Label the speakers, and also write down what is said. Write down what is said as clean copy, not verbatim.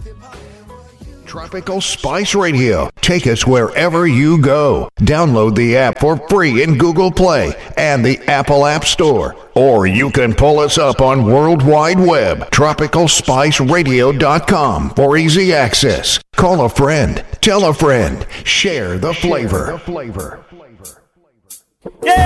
Speaker 1: Tropical Spice Radio. Take us wherever you go. Download the app for free in Google Play and the Apple App Store. Or you can pull us up on World Wide Web, tropicalspiceradio.com for easy access. Call a friend, tell a friend, share the flavor.